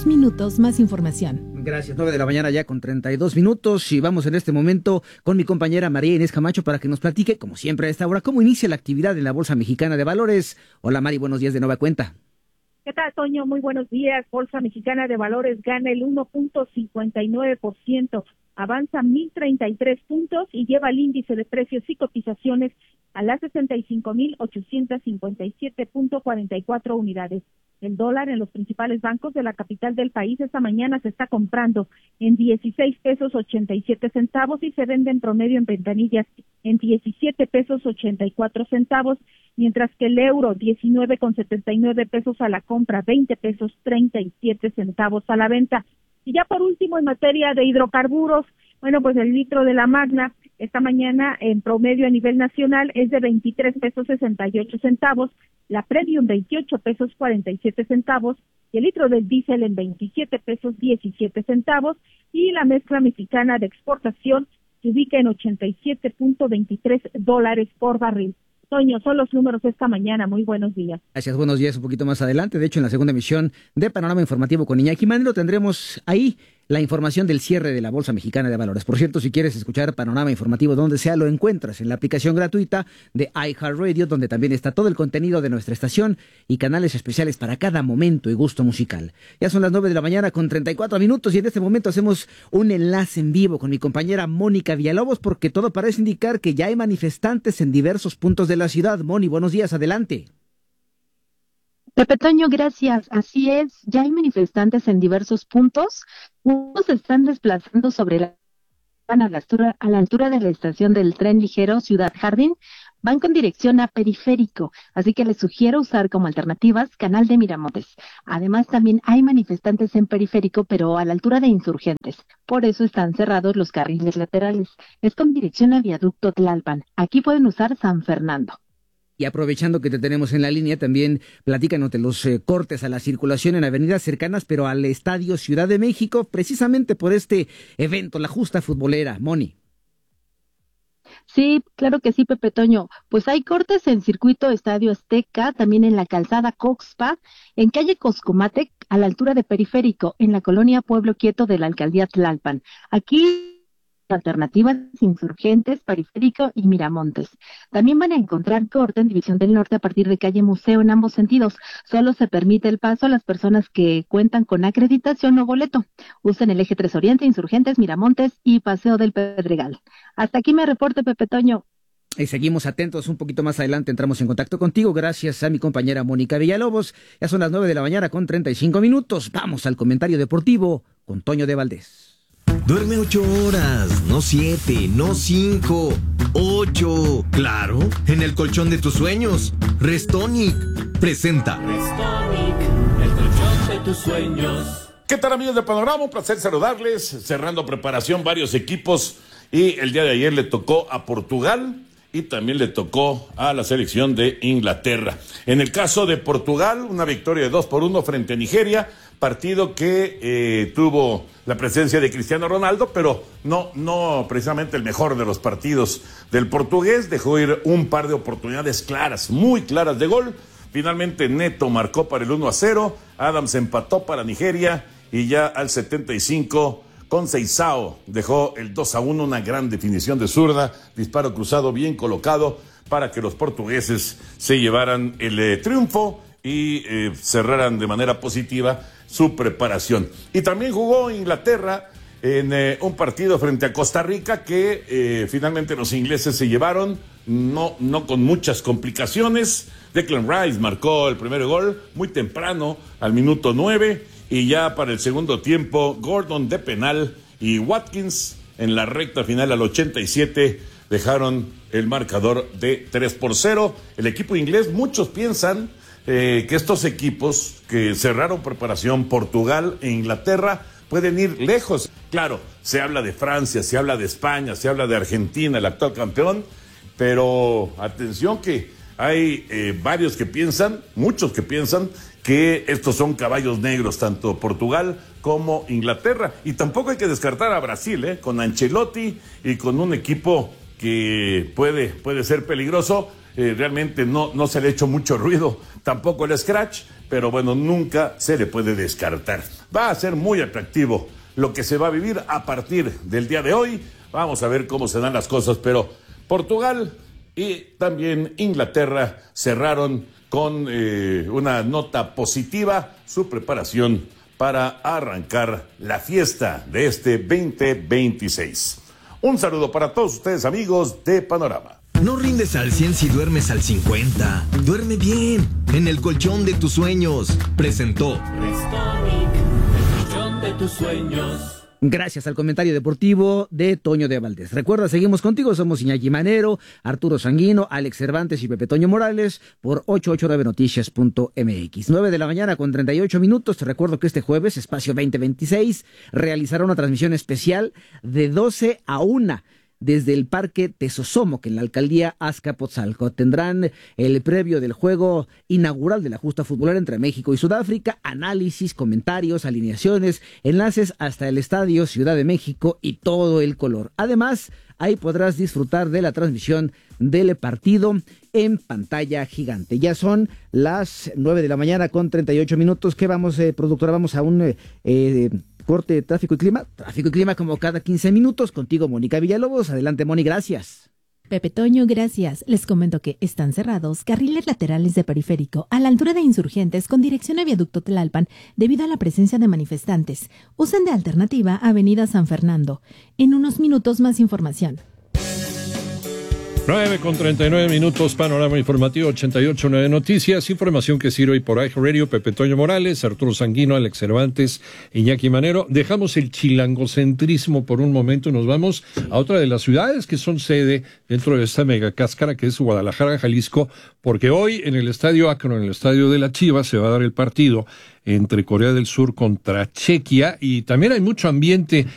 minutos, más información. Gracias, 9 de la mañana ya con 32 minutos y vamos en este momento con mi compañera María Inés Camacho para que nos platique, como siempre a esta hora, cómo inicia la actividad en la Bolsa Mexicana de Valores. Hola Mari, buenos días de nueva cuenta. ¿Qué tal, Toño? Muy buenos días. Bolsa Mexicana de Valores gana el 1.59%, avanza 1,033 puntos y lleva el índice de precios y cotizaciones a las 65,857.44 unidades. El dólar en los principales bancos de la capital del país esta mañana se está comprando en 16 pesos 87 centavos y se vende en promedio en ventanillas en 17 pesos 84 centavos, mientras que el euro 19,79 pesos a la compra, 20 pesos 37 centavos a la venta. Y ya por último, en materia de hidrocarburos, bueno, pues el litro de la Magna esta mañana en promedio a nivel nacional es de 23 pesos 68 centavos, la Premium 28 pesos 47 centavos, y el litro del diésel en 27 pesos 17 centavos, y la mezcla mexicana de exportación se ubica en $87.23 por barril. Toño, son los números esta mañana. Muy buenos días. Gracias, buenos días. Un poquito más adelante, de hecho, en la segunda emisión de Panorama Informativo con Iñaki Manero tendremos ahí la información del cierre de la Bolsa Mexicana de Valores. Por cierto, si quieres escuchar Panorama Informativo donde sea, lo encuentras en la aplicación gratuita de iHeartRadio, donde también está todo el contenido de nuestra estación y canales especiales para cada momento y gusto musical. Ya son las 9 de la mañana con 34 minutos y en este momento hacemos un enlace en vivo con mi compañera Mónica Villalobos porque todo parece indicar que ya hay manifestantes en diversos puntos de la ciudad. Moni, buenos días, adelante. Pepe Toño, gracias. Así es, ya hay manifestantes en diversos puntos. Unos se están desplazando sobre van a la altura de la estación del tren ligero Ciudad Jardín, van con dirección a Periférico, así que les sugiero usar como alternativas Canal de Miramontes. Además, también hay manifestantes en Periférico, pero a la altura de Insurgentes. Por eso están cerrados los carriles laterales. Es con dirección a Viaducto Tlalpan. Aquí pueden usar San Fernando. Y aprovechando que te tenemos en la línea, también platícanos de los cortes a la circulación en avenidas cercanas, pero al Estadio Ciudad de México, precisamente por este evento, la justa futbolera. Moni. Sí, claro que sí, Pepe Toño. Pues hay cortes en Circuito Estadio Azteca, también en la calzada Coxpa, en calle Coscomatec, a la altura de Periférico, en la colonia Pueblo Quieto de la alcaldía Tlalpan. Aquí alternativas Insurgentes, Periférico y Miramontes. También van a encontrar corte en División del Norte a partir de calle Museo en ambos sentidos. Solo se permite el paso a las personas que cuentan con acreditación o boleto. Usen el eje 3 Oriente, Insurgentes, Miramontes y Paseo del Pedregal. Hasta aquí me reporte, Pepe Toño. Y seguimos atentos, un poquito más adelante entramos en contacto contigo, gracias a mi compañera Mónica Villalobos. Ya son las 9 de la mañana con 35 minutos. Vamos al comentario deportivo con Toño de Valdés. Duerme 8 horas, no 7, no 5, 8. Claro, en el colchón de tus sueños. Restonic presenta Restonic, el colchón de tus sueños. ¿Qué tal, amigos de Panorama? Un placer saludarles, cerrando preparación varios equipos y el día de ayer le tocó a Portugal y también le tocó a la selección de Inglaterra. En el caso de Portugal, una victoria de 2-1 frente a Nigeria, partido que tuvo la presencia de Cristiano Ronaldo, pero no precisamente el mejor de los partidos del portugués. Dejó ir un par de oportunidades claras, muy claras de gol. Finalmente Neto marcó para el 1-0, Adams empató para Nigeria y ya al 75 Conceição dejó el 2-1, una gran definición de zurda, disparo cruzado bien colocado para que los portugueses se llevaran el triunfo y cerraran de manera positiva su preparación. Y también jugó Inglaterra en un partido frente a Costa Rica que finalmente los ingleses se llevaron, no con muchas complicaciones. Declan Rice marcó el primer gol muy temprano, al minuto 9, y ya para el segundo tiempo, Gordon de penal y Watkins en la recta final al 87 dejaron el marcador de 3-0. El equipo inglés, muchos piensan que estos equipos que cerraron preparación, Portugal e Inglaterra, pueden ir lejos. Claro, se habla de Francia, se habla de España, se habla de Argentina, el actual campeón, pero atención que hay varios que piensan, muchos que piensan que estos son caballos negros, tanto Portugal como Inglaterra. Y tampoco hay que descartar a Brasil, con Ancelotti y con un equipo que puede ser peligroso. realmente no se le ha hecho mucho ruido, tampoco el scratch, pero bueno, nunca se le puede descartar. Va a ser muy atractivo lo que se va a vivir a partir del día de hoy. Vamos a ver cómo se dan las cosas, pero Portugal y también Inglaterra cerraron con una nota positiva su preparación para arrancar la fiesta de este 2026. Un saludo para todos ustedes, amigos de Panorama. No rindes al 100 si duermes al 50. Duerme bien, en el colchón de tus sueños. Presentó Restonic, el colchón de tus sueños. Gracias al comentario deportivo de Toño de Valdés. Recuerda, seguimos contigo, somos Iñaki Manero, Arturo Sanguino, Alex Cervantes y Pepe Toño Morales por 889noticias.mx. 9 de la mañana con 38 minutos. Te recuerdo que este jueves, Espacio 2026, realizará una transmisión especial de 12 a 1 desde el Parque Tesosomoc, en la alcaldía Azcapotzalco. Tendrán el previo del juego inaugural de la justa futbolera entre México y Sudáfrica, análisis, comentarios, alineaciones, enlaces hasta el Estadio Ciudad de México y todo el color. Además, ahí podrás disfrutar de la transmisión del partido en pantalla gigante. Ya son las 9 de la mañana con 38 minutos. ¿Qué vamos, productora? Vamos a un corte de tráfico y clima. Tráfico y clima como cada 15 minutos. Contigo, Mónica Villalobos. Adelante, Moni, gracias. Pepe Toño, gracias. Les comento que están cerrados carriles laterales de Periférico a la altura de Insurgentes con dirección a Viaducto Tlalpan debido a la presencia de manifestantes. Usen de alternativa Avenida San Fernando. En unos minutos más información. 9:39, panorama informativo 88.9 Noticias, información que sirve hoy por iHeartRadio, Pepe Toño Morales, Arturo Sanguino, Alex Cervantes, Iñaki Manero. Dejamos el chilangocentrismo por un momento y nos vamos a otra de las ciudades que son sede dentro de esta megacáscara que es Guadalajara, Jalisco, porque hoy en el Estadio Akron, en el Estadio de la Chivas, se va a dar el partido entre Corea del Sur contra Chequia, y también hay mucho ambiente